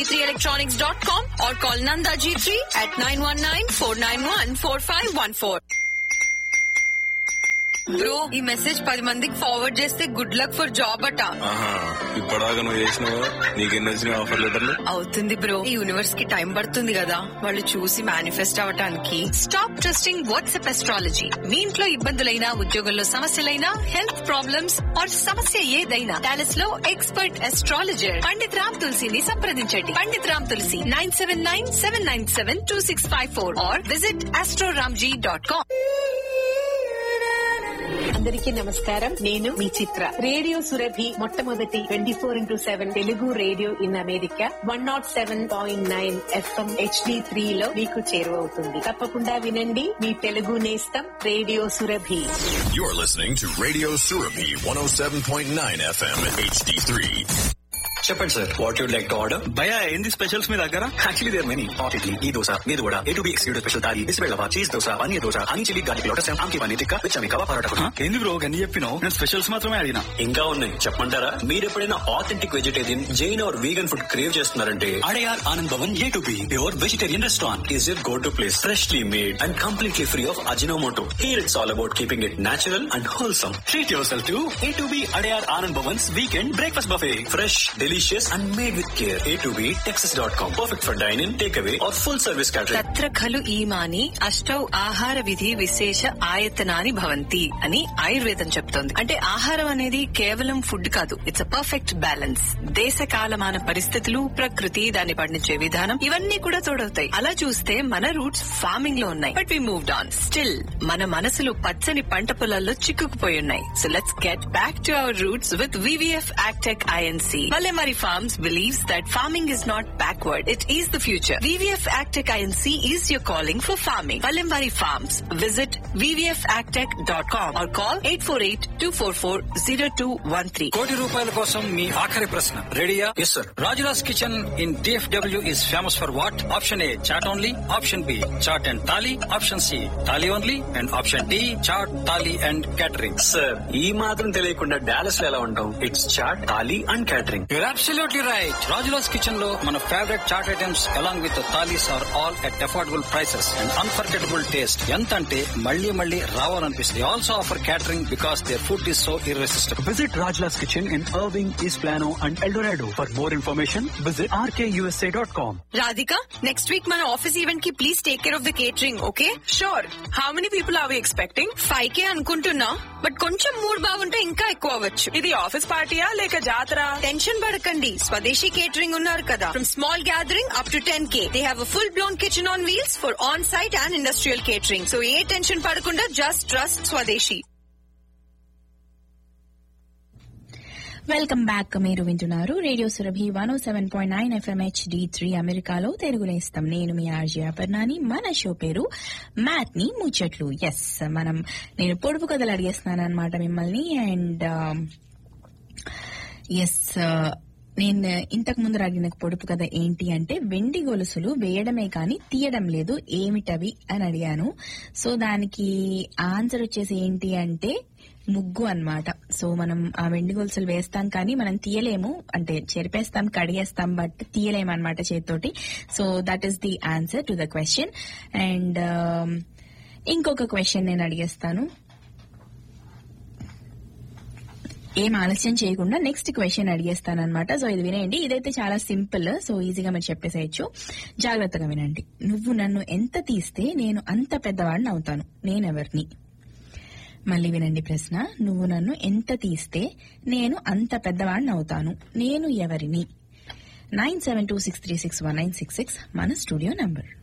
G3electronics.com or call Nanda G3 at 919-491-4514. Bro, ఈ message 10 మందికి forward చేస్తే గుడ్ లక్ ఫర్ జాబ్ అట. ఇప్పటిదాకా నువ్వు చేసినావా? నీకెన్ని వచ్చిన ఆఫర్ లెటర్లు? అవుతుంది బ్రో, ఈ యూనివర్స్ కి టైం పడుతుంది కదా వాళ్ళు చూసి మేనిఫెస్ట్ అవటానికి. Stop trusting WhatsApp astrology. మీ ఇంట్లో ఇబ్బందులైనా, ఉద్యోగంలో సమస్యలైనా, హెల్త్ ప్రాబ్లమ్స్ ఆర్ సమస్య ఏదైనా డాలస్ లో ఎక్స్పర్ట్ అస్ట్రాలజర్ పండిత్ రామ్ తులసిని సంప్రదించండి. పండిత్ రామ్ తులసి 979-797-2654 ఆర్ విజిట్ astroramji.com. అందరికీ నమస్కారం. నేను మీ చిత్ర. రేడియో సురభి మొట్టమొదటి 24x7 Telugu radio in America 107.9 FM HD3 లో మీకు చేరువవుతుంది. తప్పకుండా వినండి. మీ తెలుగు నేస్తం radio Surabhi. You're listening to Radio Surabhi 107.9 FM HD3. చెప్పండి sir, what you'd like to order? భయ ఏంది స్పెషల్స్ మీ దగ్గర? Actually there many. Hot idli, ఈ దోశ, మీరు కూడా A to B excluded special thali, బిస్బెల్లవా, cheese dosa, paneer dosa, honey chilli garlic lotus, ఆమ్కి paneer tikka, విచమి kebab parotta. ఏంది bro గన్ని చెప్పినావు? నేను స్పెషల్స్ మాత్రమే అడిగినా. ఇంకా ఉన్నాయి చెప్పమంటారా? మీరు ఎప్పుడైనా authentic vegetarian, Jain are vegan food crave చేస్తున్నారంటే Adyar Anand Bhavan A to B pure vegetarian restaurant is your go to place. Freshly made and completely free of Ajinomoto. Here it's all about keeping it natural and wholesome. Treat your self to A to B Adyar Anand Bhavan's weekend breakfast buffet. Fresh, delicious and made with care. A to B Texas.com. Perfect for dine-in, takeaway or full service catering. తత్ర ఖలు ఈమాని అష్టౌ ఆహార విధి విశేష ఆయతనాని భవంతి అని ఆయుర్వేదం చెప్తోంది. అంటే ఆహారం అనేది కేవలం ఫుడ్ కాదు, ఇట్స్ అ పర్ఫెక్ట్ బ్యాలెన్స్. దేశ కాలమాన పరిస్థితులు, ప్రకృతి, దాన్ని పండించే విధానం, ఇవన్నీ కూడా తోడవుతాయి. అలా చూస్తే మన రూట్స్ ఫార్మింగ్ లో ఉన్నాయి, but we moved on. Still మన మనసులు పచ్చని పంట పొలాల్లో చిక్కుకుపోయి ఉన్నాయి. So let's get back to our roots with VVF Agtech Inc. Valemari Farms believes that farming is not backward, it is the future. VVF Agtech Inc. is your calling for farming. Valemari Farms. Visit vvfagtech.com or call 848-244-0213. కోటి రూపాయల కోసం మీ ఆఖరి ప్రశ్న రెడీయా? Yes sir. Rajula's kitchen in DFW is famous for what? Option A chat only, option B chat and thali, option C thali only and option D chat, thali and catering. Sir, ఈ మాత్రం తెలియకుండా Dallas లో ఎలా ఉంటాం? It's chat, thali and catering. You're absolutely right. Rajula's kitchen లో మన favourite chat items along with thalis are all at affordable prices and unforgettable taste. ఎంత అంటే మళ్ళీ మళ్ళీ రావాలనిపిస్తుంది. Also offer catering because their food is so irresistible. Visit Rajla's Kitchen in Irving, East Plano and El Dorado. For more information, visit rkusa.com. Radhika, next week మన office event కి please take care of the catering, okay? Sure. How many people are we expecting? 5K అనుకుంటున్నా, but కొంచెం mood బాగుంటే ఇంకా ఎక్కువ అవ్వచ్చు. ఇది office పార్టీయా లేక జాతర? టెన్షన్ పడకండి, స్వదేశీ కేటరింగ్ ఉన్నారు కదా. From small gathering up to 10K, they have a full-blown kitchen on wheels for on-site and industrial catering. So A tension పడకుండా just trust స్వదేశీ. Welcome back. మీరు వింటున్నారు రేడియో సురభి 107.9 FM HD3 అమెరికాలో తెలుగు నేస్తం. నేను మీ ఆర్జే అపర్ణాని. మన షో పేరు మ్యాట్ ని ముచ్చట్లు. ఎస్, నేను పొడుపు కథలు అడిగేస్తున్నాను అనమాట మిమ్మల్ని. అండ్ ఎస్, నేను ఇంతకు ముందు అడిగిన పొడుపు కథ ఏంటి అంటే, వెండి గొలుసులు వేయడమే కానీ తీయడం లేదు, ఏమిటవి అని అడిగాను. సో దానికి ఆన్సర్ వచ్చేసి ఏంటి అంటే ముగ్గు అన్నమాట. సో మనం ఆ వెండి గొలుసులు వేస్తాం కానీ మనం తీయలేము, అంటే చెరిపేస్తాం, కడిగేస్తాం, బట్ తీయలేము అనమాట చేతితోటి. So that is the answer to the question. And ఇంకొక క్వశ్చన్ నేను అడిగేస్తాను. ఏం ఆలస్యం చేయకుండా నెక్స్ట్ క్వశ్చన్ అడిగేస్తాను అనమాట. సో ఇది వినండి, ఇదైతే చాలా సింపుల్, సో ఈజీగా మీరు చెప్పేసేయచ్చు. జాగ్రత్తగా వినండి. నువ్వు నన్ను ఎంత తీస్తే నేను అంత పెద్దవాడిని అవుతాను, నేనెవరిని? మళ్ళీ వినండి ప్రశ్న. నువ్వు నన్ను ఎంత తీస్తే నేను అంత పెద్దవాడిని అవుతాను, నేను ఎవరిని? 9726361966 మన స్టూడియో నంబర్.